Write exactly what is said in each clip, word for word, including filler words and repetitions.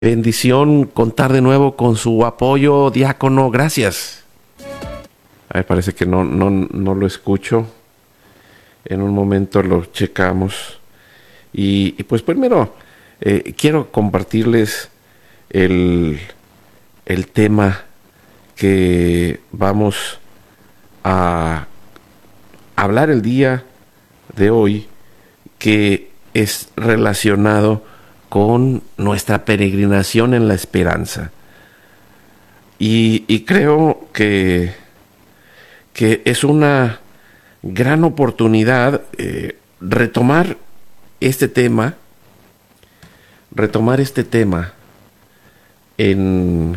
Bendición contar de nuevo con su apoyo, diácono. Gracias. Ay, parece que no, no, no lo escucho. En un momento lo checamos. Y, y pues primero eh, quiero compartirles el, el tema que vamos a hablar el día de hoy, que es relacionado con nuestra peregrinación en la esperanza. Y, y creo que, que es una gran oportunidad eh, retomar este tema, retomar este tema en,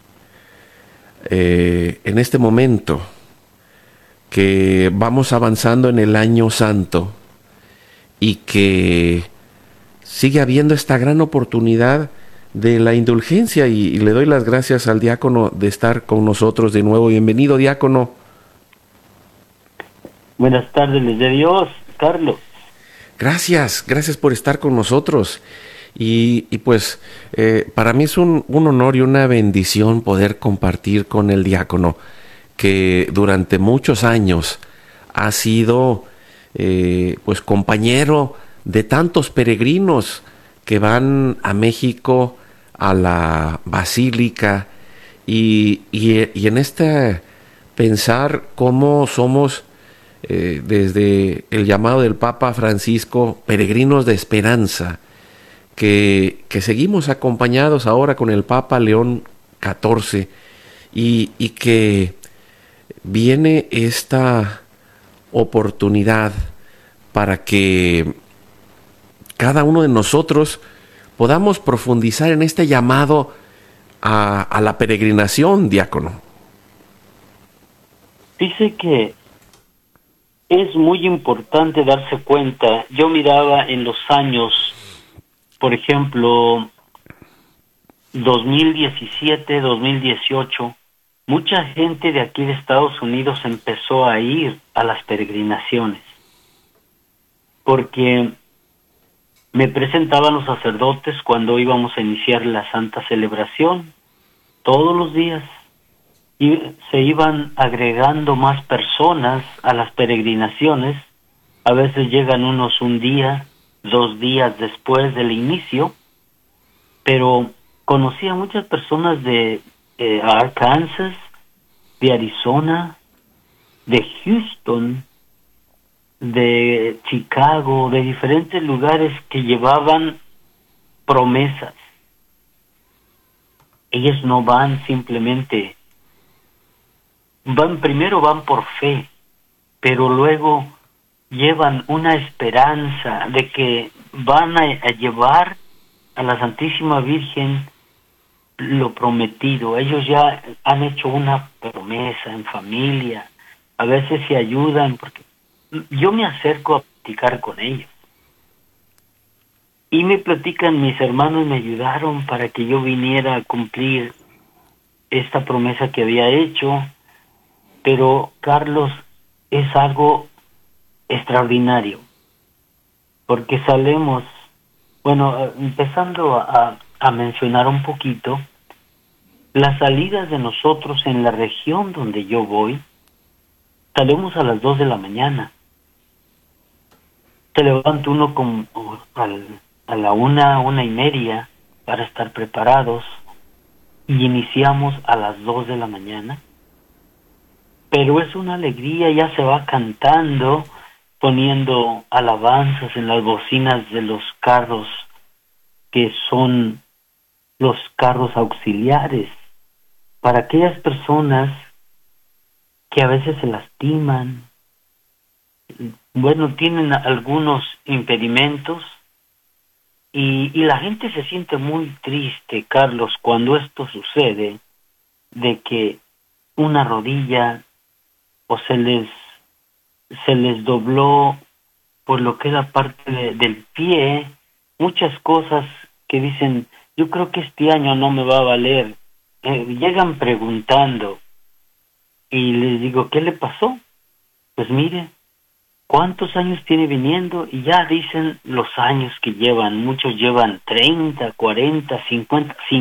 eh, en este momento que vamos avanzando en el año santo y que sigue habiendo esta gran oportunidad de la indulgencia, y, y le doy las gracias al diácono de estar con nosotros de nuevo. Bienvenido, diácono. Buenas tardes, les de Dios, Carlos. Gracias, gracias por estar con nosotros. Y, y pues eh, para mí es un, un honor y una bendición poder compartir con el diácono, que durante muchos años ha sido eh, pues compañero de tantos peregrinos que van a México, a la Basílica, y, y, y en este pensar cómo somos, eh, desde el llamado del Papa Francisco, peregrinos de esperanza, que, que seguimos acompañados ahora con el Papa León catorce, y, y que viene esta oportunidad para que cada uno de nosotros podamos profundizar en este llamado a, a la peregrinación, diácono. Dice que es muy importante darse cuenta. Yo miraba en los años, por ejemplo, dos mil diecisiete, dos mil dieciocho, mucha gente de aquí de Estados Unidos empezó a ir a las peregrinaciones, porque me presentaban los sacerdotes cuando íbamos a iniciar la Santa Celebración, todos los días, y se iban agregando más personas a las peregrinaciones. A veces llegan unos un día, dos días después del inicio, pero conocí a muchas personas de eh, Arkansas, de Arizona, de Houston, de Chicago, de diferentes lugares que llevaban promesas. Ellos no van simplemente, van primero van por fe, pero luego llevan una esperanza de que van a, a llevar a la Santísima Virgen lo prometido. Ellos ya han hecho una promesa en familia, a veces se ayudan, porque yo me acerco a platicar con ellos y me platican, mis hermanos me ayudaron para que yo viniera a cumplir esta promesa que había hecho. Pero, Carlos, es algo extraordinario, porque salemos, bueno, empezando a, a mencionar un poquito, las salidas de nosotros en la región donde yo voy, salimos a las dos de la mañana. Se levanta uno con, al, a la una, una y media para estar preparados, y iniciamos a las dos de la mañana. Pero es una alegría, ya se va cantando, poniendo alabanzas en las bocinas de los carros, que son los carros auxiliares, para aquellas personas que a veces se lastiman, bueno, tienen algunos impedimentos, y, y la gente se siente muy triste, Carlos, cuando esto sucede, de que una rodilla o se les se les dobló por lo que es la parte de, del pie, muchas cosas que dicen, yo creo que este año no me va a valer. Eh, llegan preguntando y les digo, ¿qué le pasó? Pues mire, ¿cuántos años tiene viniendo? Y ya dicen los años que llevan. Muchos llevan treinta, cuarenta, cincuenta,